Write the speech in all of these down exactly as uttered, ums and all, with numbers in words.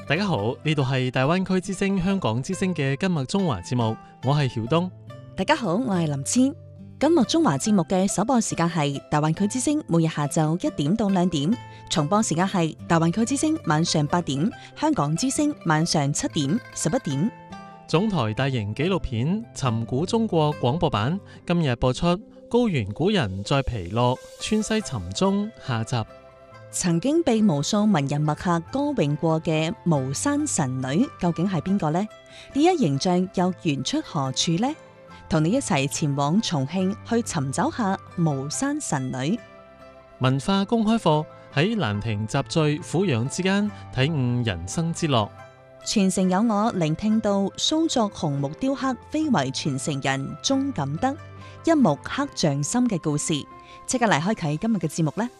大家好，呢度係大灣區之聲香港之聲嘅今日中華節目，我係曉東。 大家好，我係林千。今日中華節目嘅首播時間係大灣區之聲每日下晝一點到兩點，重播時間係大灣區之聲晚上八點，香港之聲晚上七點、十一點。 總台大型紀錄片《尋古中國》廣播版今日播出《高原古人在皮洛川西尋蹤》下集。 曾經被無數文人墨客歌詠過嘅巫山神女究竟係邊個呢？呢一形象又源出何處呢？同你一齊前往重慶去尋找下巫山神女。 文化公開課喺蘭亭集序俯仰之間體悟人生之樂。 傳承有我聆聽到蘇作紅木雕刻非遺傳承人鍾錦德一木刻匠心嘅故事，即刻嚟開啟今日嘅節目呢。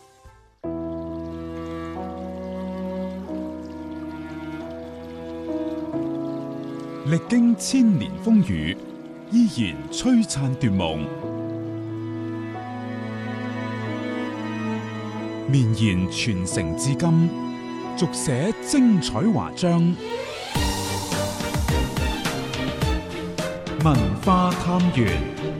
歷經千年風雨，依然璀璨奪夢，綿延傳承至今，續寫精彩華章。文化探源。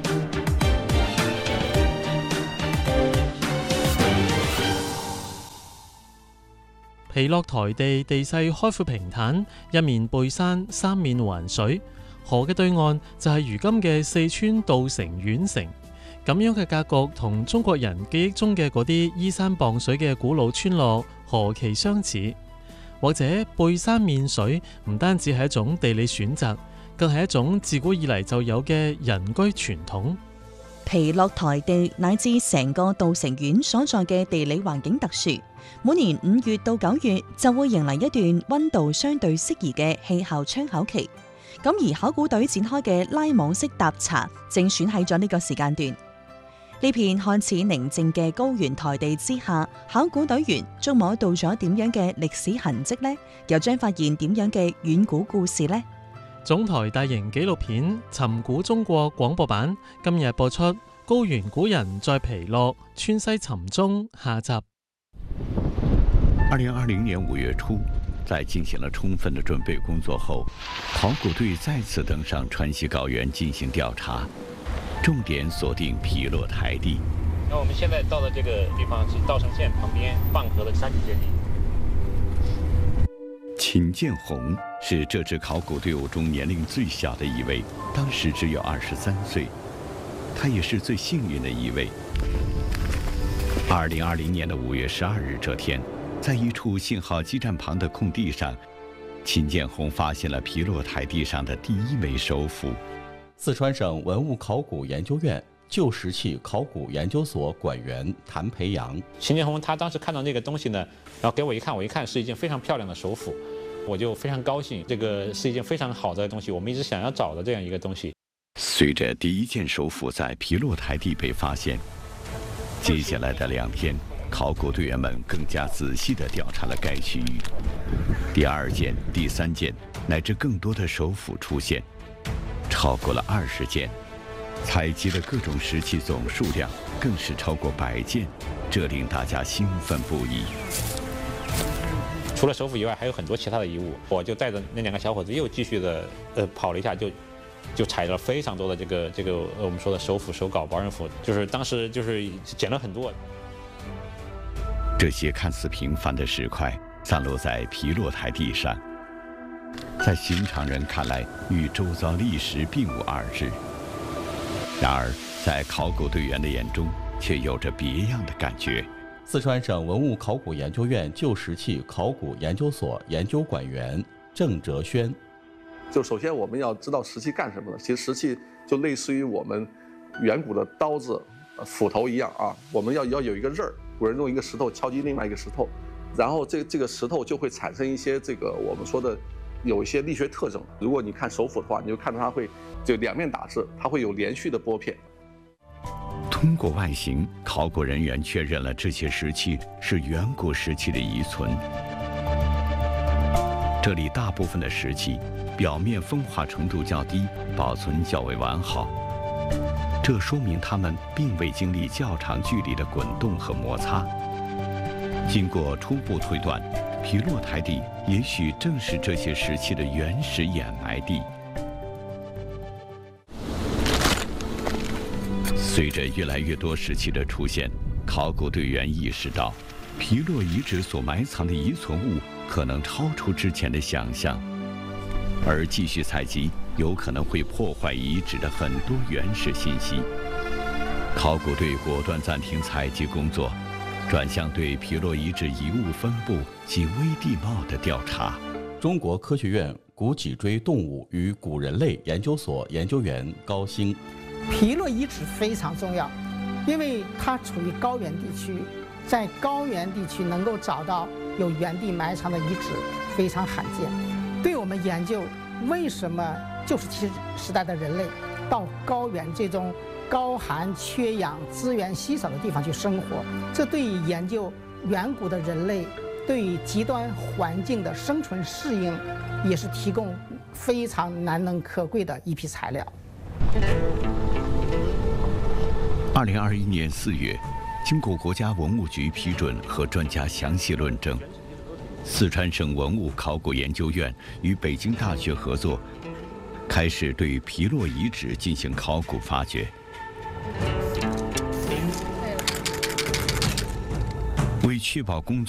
皮洛台地地勢開闊平坦，一面背山，三面環水。河嘅對岸就係如今嘅四川稻城縣城。咁樣嘅格局同中國人記憶中嘅嗰啲依山傍水嘅古老村落何其相似。或者背山面水唔單止係一種地理選擇，更係一種自古以嚟就有嘅人居傳統。 皮洛台地乃至成個稻城縣所在嘅地理環境特殊，每年五月到九月就會迎嚟一段溫度相對適宜嘅氣候窗口期。咁而考古隊展開嘅拉網式踏查，正選喺咗呢個時間段。呢片看似寧靜嘅高原台地之下，考古隊員觸摸到咗點樣嘅歷史痕跡呢？又將發現點樣嘅遠古故事呢？ 總台大型紀錄片《尋古中國》廣播版今日播出《高原古人在皮洛川西尋蹤》下集。 二零二零年五月初，在進行了充分的準備工作後，考古隊再次登上川西高原進行調查，重點鎖定皮洛台地。 那我們現在到的這個地方是稻城縣旁邊蚌河的山體間地。 秦建紅是這支考古隊伍中年齡最小的一位，當時只有二十三歲。他也是最幸運的一位。二零二零年的五月十二日這天，在一處信號基站旁的空地上，秦建紅發現了皮洛台地上的第一枚手斧。 四川省文物考古研究院舊石器考古研究所館員譚培陽。 秦建紅他當時看到那個東西呢，然後給我一看，我一看是一件非常漂亮的手斧，我就非常高興，這個是一件非常好的東西，我們一直想要找的這樣一個東西。 隨着第一件手斧在皮洛台地被發現，接下來的兩天，考古隊員們更加仔細地調查了該區域。第二件、第三件乃至更多的手斧出現，超過了二十件，採集的各種石器總數量更是超過百件，這令大家興奮不已。 除了手斧以外，還有很多其他的遺物。我就帶着那兩個小伙子又繼續的，呃，跑了一下，就就採了非常多的這個這個呃我們說的手斧、手稿、保刃斧，就是當時就是撿了很多。 這些看似平凡的石塊散落在皮洛台地上，在尋常人看來與周遭歷史並無二致，然而在考古隊員的眼中卻有着別樣的感覺。 四川省文物考古研究院舊石器考古研究所研究館員鄭哲軒。 就首先我們要知道石器幹什麼呢？其實石器就類似於我們遠古的刀子、斧頭一樣啊，我們要要有一個刃兒，古人用一個石頭敲擊另外一個石頭，然後這這個石頭就會產生一些這個我們說的有一些力學特徵。如果你看手斧的話，你就看到它會就兩面打字，它會有連續的撥片。 通過外形，考古人員確認了這些石器是遠古時期的遺存。這裡大部分的石器表面風化程度較低，保存較為完好。這說明它們並未經歷較長距離的滾動和摩擦。經過初步推斷， 皮洛台地也许正是这些时期的原始掩埋地。随着越来越多时期的出现，考古队员意识到，皮洛遗址所埋藏的遗存物可能超出之前的想象，而继续采集有可能会破坏遗址的很多原始信息。考古队果断暂停采集工作，转向对皮洛遗址遗物分布及微地貌的调查。 中国科学院古脊椎动物与古人类研究所研究员高兴。 皮洛遗址非常重要，因为它处于高原地区，在高原地区能够找到有原地埋藏的遗址非常罕见。对我们研究为什么旧石器时代的人类到高原这种高寒缺氧、资源稀少的地方去生活，这对于研究远古的人类对于极端环境的生存适应，也是提供非常难能可贵的一批材料。 二零二一年四月，经过国家文物局批准和专家详细论证，四川省文物考古研究院与北京大学合作，开始对皮洛遗址进行考古发掘。为确保工作